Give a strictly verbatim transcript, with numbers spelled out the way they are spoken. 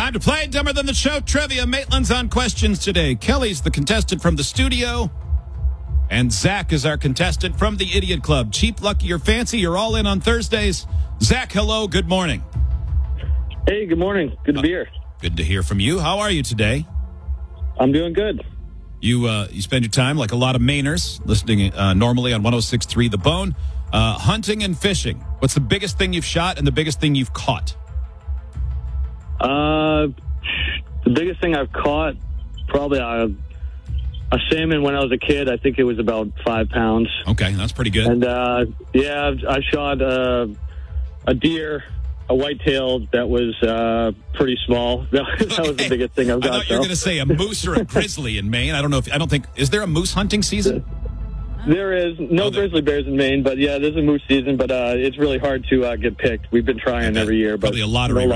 Time to play Dumber Than the Show trivia. Maitland's on questions today. Kelly's the contestant from the studio. And Zach is our contestant from the Idiot Club. Cheap, lucky, or fancy, you're all in on Thursdays. Zach, hello, good morning. Hey, good morning. Good to be here. Good to hear from you. How are you today? I'm doing good. You uh, you spend your time, like a lot of Mainers, listening uh, normally on one oh six point three The Bone, uh, hunting and fishing. What's the biggest thing you've shot and the biggest thing you've caught? Uh, the biggest thing I've caught, probably a, a salmon when I was a kid. I think it was about five pounds. Okay, that's pretty good. And, uh, yeah, I've, I shot uh, a deer, a whitetail that was uh, pretty small. That, that okay. was the biggest thing I've got. I thought you were going to say a moose or a grizzly in Maine. I don't know if, I don't think, is there a moose hunting season? There is no oh, there. grizzly bears in Maine, but yeah, there's a moose season, but uh, it's really hard to uh, get picked. We've been trying every year, but probably a lottery no